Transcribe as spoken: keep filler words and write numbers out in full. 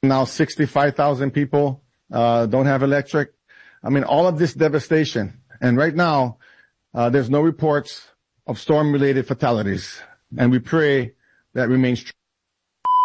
Now sixty-five thousand people uh don't have electric. I mean, all of this devastation. And right now, uh there's no reports of storm-related fatalities. And we pray that remains true.